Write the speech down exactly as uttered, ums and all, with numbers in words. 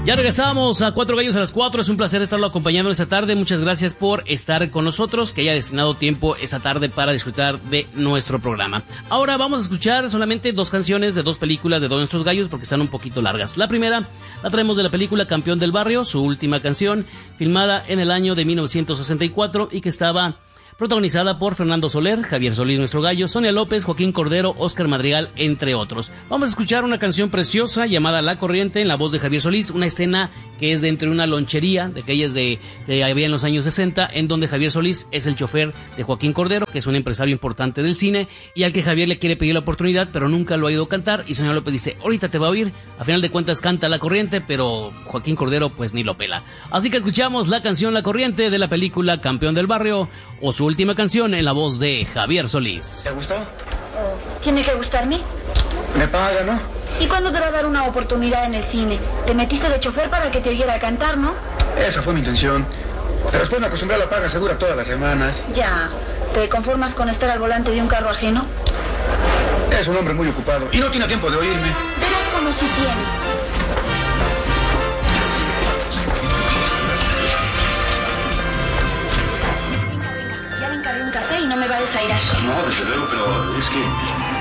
Ya regresamos a Cuatro Gallos a las cuatro. Es un placer estarlo acompañando esta tarde. Muchas gracias por estar con nosotros, que haya destinado tiempo esta tarde para disfrutar de nuestro programa. Ahora vamos a escuchar solamente dos canciones de dos películas de dos de nuestros gallos, porque están un poquito largas. La primera la traemos de la película Campeón del Barrio, su última canción, filmada en el año de mil novecientos sesenta y cuatro y que estaba protagonizada por Fernando Soler, Javier Solís, nuestro gallo, Sonia López, Joaquín Cordero, Óscar Madrigal, entre otros. Vamos a escuchar una canción preciosa llamada La Corriente, en la voz de Javier Solís, una escena que es de entre una lonchería, de aquellas de que había en los años sesenta, en donde Javier Solís es el chofer de Joaquín Cordero, que es un empresario importante del cine, y al que Javier le quiere pedir la oportunidad, pero nunca lo ha ido a cantar, y Sonia López dice, ahorita te va a oír, a final de cuentas canta La Corriente, pero Joaquín Cordero pues ni lo pela. Así que escuchamos la canción La Corriente de la película Campeón del Barrio, o su última canción en la voz de Javier Solís. ¿Te gustó? ¿Tiene que gustarme? Me paga, ¿no? ¿Y cuándo te va a dar una oportunidad en el cine? Te metiste de chofer para que te oyera cantar, ¿no? Esa fue mi intención. Pero después me acostumbré a la paga segura todas las semanas. Ya. ¿Te conformas con estar al volante de un carro ajeno? Es un hombre muy ocupado y no tiene tiempo de oírme. Verás como si tiene. Y no me va a desairar. No, desde luego, pero es que